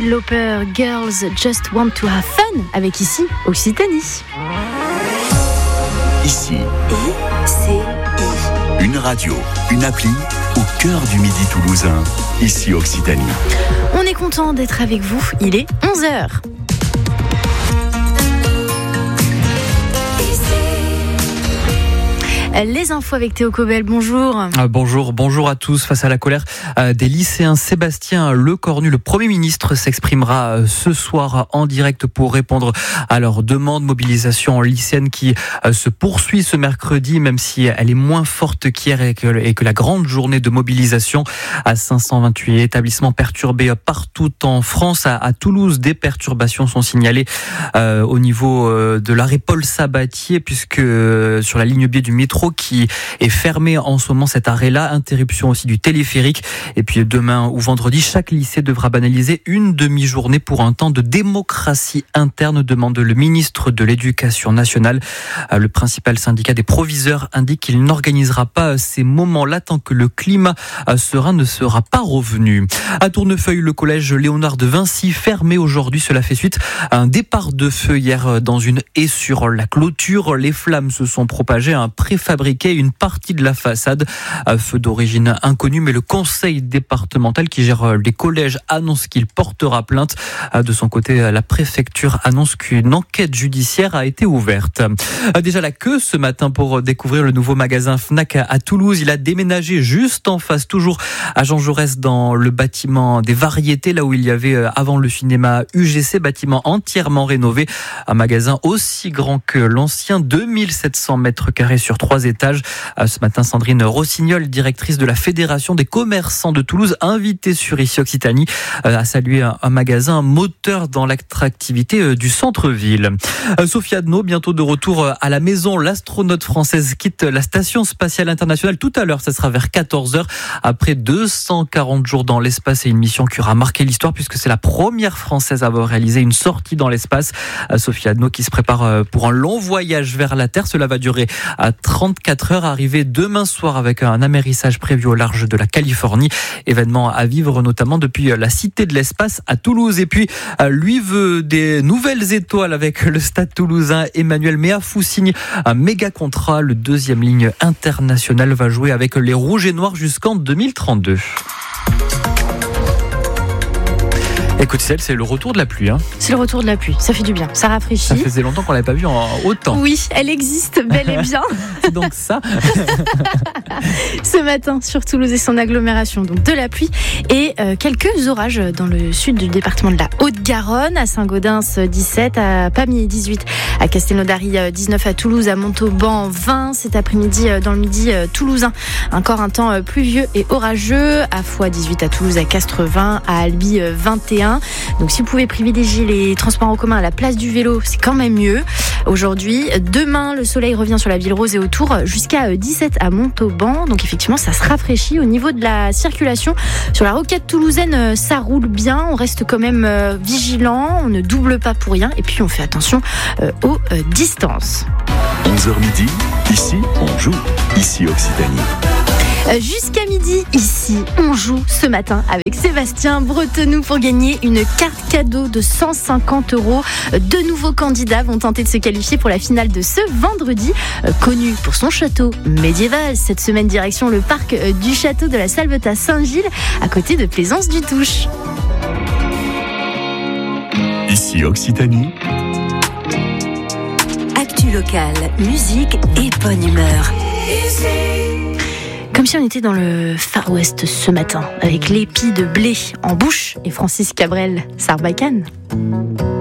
Lauper, Girls Just Want to Have Fun, avec ici Occitanie. Ici, I-C-I. une radio, une appli au cœur du Midi toulousain. Ici Occitanie. On est content d'être avec vous, il est 11h. Les infos avec Théo Cobel, bonjour. Bonjour à tous. Face à la colère des lycéens, Sébastien Lecornu, le Premier ministre, s'exprimera ce soir en direct pour répondre à leur demande. Mobilisation lycéenne qui se poursuit ce mercredi, même si elle est moins forte qu'hier et que la grande journée de mobilisation. À 528 établissements perturbés partout en France. À Toulouse, des perturbations sont signalées au niveau de l'arrêt Paul Sabatier, puisque sur la ligne B du métro qui est fermé en ce moment, cet arrêt-là. Interruption aussi du téléphérique. Et puis demain ou vendredi, chaque lycée devra banaliser une demi-journée pour un temps de démocratie interne, demande le ministre de l'Éducation nationale. Le principal syndicat des proviseurs indique qu'il n'organisera pas ces moments-là tant que le climat serein ne sera pas revenu. À Tournefeuille, le collège Léonard de Vinci fermé aujourd'hui. Cela fait suite à un départ de feu hier dans une haie sur la clôture. Les flammes se sont propagées à un préfabriqué une partie de la façade. Feu d'origine inconnue, mais le conseil départemental qui gère les collèges annonce qu'il portera plainte. De son côté, la préfecture annonce qu'une enquête judiciaire a été ouverte. Déjà la queue ce matin pour découvrir le nouveau magasin Fnac à Toulouse. Il a déménagé juste en face, toujours à Jean Jaurès, dans le bâtiment des variétés, là où il y avait avant le cinéma UGC, bâtiment entièrement rénové. Un magasin aussi grand que l'ancien, 2700 mètres carrés sur 3 étages. Ce matin, Sandrine Rossignol, directrice de la Fédération des commerçants de Toulouse, invitée sur Ici Occitanie, a salué un magasin moteur dans l'attractivité du centre-ville. Sophie Adno, bientôt de retour à la maison. L'astronaute française quitte la station spatiale internationale tout à l'heure. Ça sera vers 14h. Après 240 jours dans l'espace et une mission qui aura marqué l'histoire puisque c'est la première française à avoir réalisé une sortie dans l'espace. Sophie Adno qui se prépare pour un long voyage vers la Terre. Cela va durer à 34 heures, arrivé demain soir avec un amérissage prévu au large de la Californie. Événement à vivre notamment depuis la Cité de l'Espace à Toulouse. Et puis, lui veut des nouvelles étoiles avec le Stade toulousain. Emmanuel Meafou signe un méga contrat. Le deuxième ligne internationale va jouer avec les Rouges et Noirs jusqu'en 2032. Écoute, c'est le retour de la pluie. C'est le retour de la pluie, ça fait du bien, ça rafraîchit. Ça faisait longtemps qu'on l'avait pas vu en autant. Oui, elle existe bel et bien. Donc ça. Ce matin, sur Toulouse et son agglomération, donc de la pluie et quelques orages dans le sud du département de la Haute-Garonne, à Saint-Gaudens 17, à Pamiers 18, à Castelnaudary 19, à Toulouse, à Montauban 20, cet après-midi dans le midi toulousain. Encore un temps pluvieux et orageux, à Foix 18, à Toulouse, à Castres 20, à Albi 21. Donc si vous pouvez privilégier les transports en commun à la place du vélo, c'est quand même mieux. Aujourd'hui, demain, le soleil revient sur la ville rose et autour jusqu'à 17 à Montauban. Donc effectivement, ça se rafraîchit. Au niveau de la circulation, sur la rocade toulousaine, ça roule bien. On reste quand même vigilant. On ne double pas pour rien. Et puis on fait attention aux distances. 11h midi, ici on joue. Ici Occitanie. Jusqu'à midi, ici, on joue ce matin avec Sébastien Bretenou pour gagner une carte cadeau de 150 €. Deux nouveaux candidats vont tenter de se qualifier pour la finale de ce vendredi. Connu pour son château médiéval, cette semaine direction le parc du château de la Salvetat à Saint-Gilles, à côté de Plaisance-du-Touche. Ici Occitanie. Actu locale, musique et bonne humeur. Comme si on était dans le Far West ce matin, avec l'épi de blé en bouche et Francis Cabrel Sarbacane.